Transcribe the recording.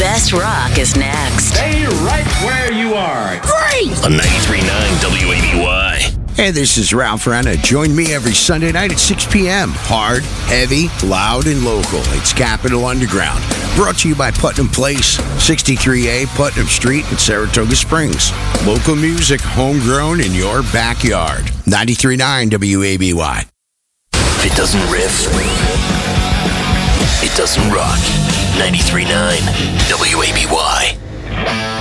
best rock is next. Stay right where you are. Great! On 93.9 WABY. Hey, this is Ralph Renna. Join me every Sunday night at 6 p.m. Hard, heavy, loud, and local. It's Capital Underground. Brought to you by Putnam Place, 63A Putnam Street in Saratoga Springs. Local music, homegrown in your backyard. 93.9 WABY. If it doesn't riff, it doesn't rock. 93.9 WABY.